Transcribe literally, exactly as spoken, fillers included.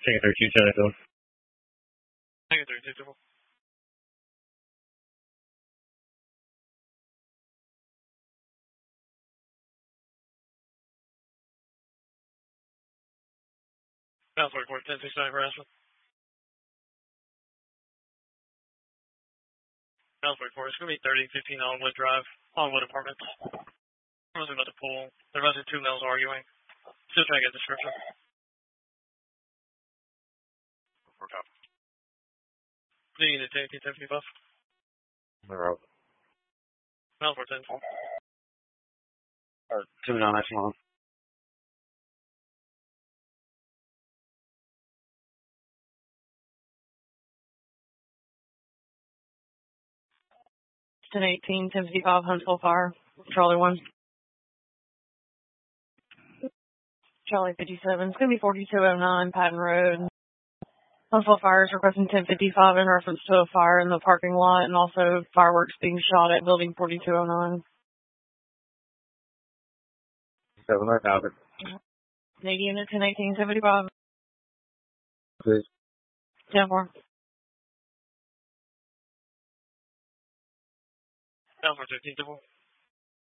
Take it thirty-two, Chattanooga. Take it thirty-two, double. Bound forty-four, ten sixty-nine harassment. Bound forty-four, it's going to be thirty fifteen on Wood Drive, on Wood Apartments. I wasn't about to pull. There wasn't two males arguing. Still trying to get description. Work out. Do you need to take eighteen seventy buff? They're out. Bound for ten. Or two down echelon. ten eighteen, ten fifty-five, Huntsville Fire, Charlie one. Charlie fifty-seven, it's going to be forty-two oh nine, Patton Road. Huntsville Fire is requesting ten fifty-five in reference to a fire in the parking lot and also fireworks being shot at building forty-two oh nine. Seven, I have it. Canadian at ten eighteen, seventy-five. Please. ten four. Bound for fifteen double.